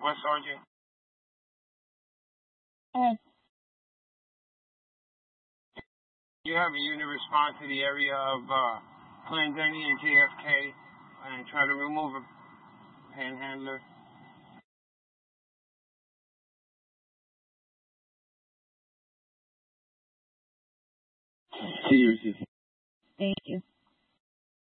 What, Sergeant? You have a unit respond to the area of Plandeni and JFK and try to remove a panhandler. Seriously. Thank you.